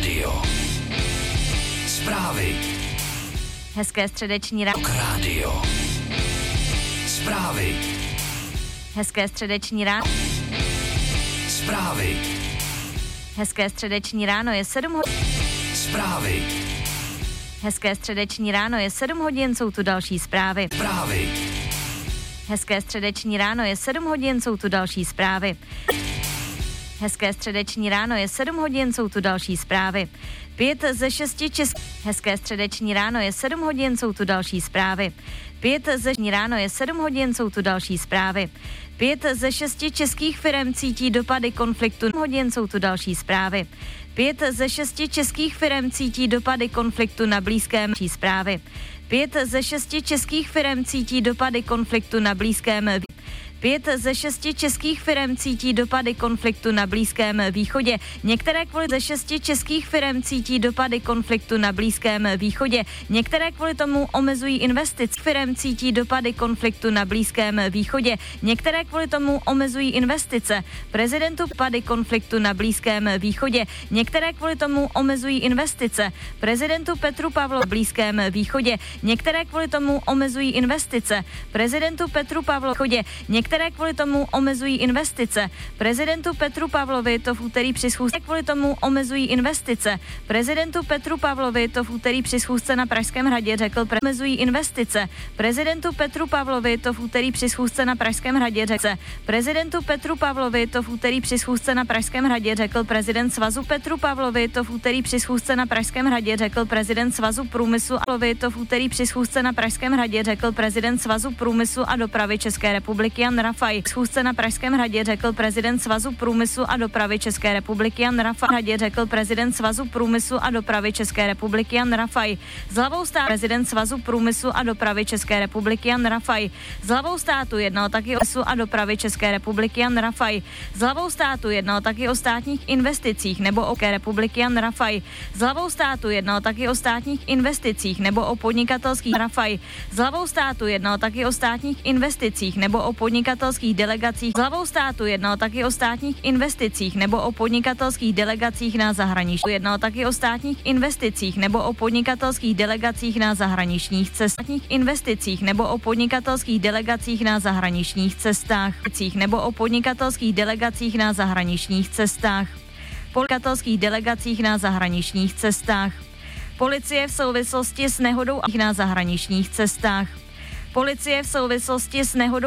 Rádio. Zprávy. Hezké středeční ráno. Rádio. Zprávy. Hezké středeční ráno. Zprávy. Hezké středeční ráno je 7 hodin. Zprávy. Hezké středeční ráno je 7 hodin, jsou tu další zprávy. Zprávy. Hezké středeční ráno je 7 hodin, jsou tu další zprávy. Hezké středeční ráno je 7 hodin, jsou tu další zprávy. 5 ze 6 Hezké středeční ráno je 7 hodin, jsou tu další zprávy. 5 ze ráno je 7 hodin, jsou tu další zprávy. 5 ze 6 českých firem cítí dopady konfliktu. Hodin jsou tu další zprávy. 5 ze 6 českých firem cítí dopady konfliktu na Blízkém zprávy. 5 ze 6 českých firem cítí dopady konfliktu na Blízkém 5 ze 6 českých firem cítí dopady konfliktu na Blízkém východě. Některé kvůli ze 6 českých firem cítí dopady konfliktu na Blízkém východě. Některé kvůli tomu omezují investice. Firem cítí dopady konfliktu na Blízkém východě. Některé kvůli tomu omezují investice. Prezidentu dopady konfliktu na Blízkém východě. Některé kvůli tomu omezují investice. Prezidentu Petru Pavlovi Blízkém východě. Některé kvůli tomu omezují investice. Prezidentu Petru Pavlovi Některé kvůli tomu omezují investice. Prezidentu Petru Pavlovi to v úterý při schůzce kvůli tomu omezují investice. Prezidentu Petru Pavlovi to v úterý při schůzce na Pražském hradě řekl omezují investice. Prezidentu Petru Pavlovi to v úterý při schůzce na Pražském hradě řekl. Prezidentu Petru Pavlovi to v úterý při schůzce na Pražském hradě řekl prezident Svazu Petru Pavlovi to v úterý při schůzce na Pražském hradě řekl prezident Svazu průmyslu a Pavlovi to v úterý při schůzce na Pražském hradě řekl prezident Svazu průmyslu a dopravy České republiky Jan Rafaj. Schůzce na Pražském hradě řekl prezident Svazu průmyslu a dopravy České republiky Jan Rafaj. Hradě řekl prezident Svazu průmyslu a dopravy České republiky Jan Rafaj. S hlavou státu prezident Svazu průmyslu a dopravy České republiky Jan Rafaj. S hlavou státu jednal taky o a dopravy České republiky Jan Rafaj. S hlavou státu jednal taky o státních investicích nebo o České republiky Jan Rafaj. S hlavou státu jednal taky o státních investicích nebo o podnikatelských Rafaj. S hlavou státu jednal taky o státních investicích nebo o podnikatelských delegacích. S hlavou státu jednal taky o státních investicích nebo o podnikatelských delegacích na zahraničí. Jednal taky o státních investicích nebo o podnikatelských delegacích na zahraničních cestách. Investicích nebo o podnikatelských delegacích na zahraničních cestách. Nebo o podnikatelských delegacích na zahraničních cestách. Podnikatelských delegacích na zahraničních cestách. Policie v souvislosti s nehodou na zahraničních cestách. Policie v souvislosti s nehodou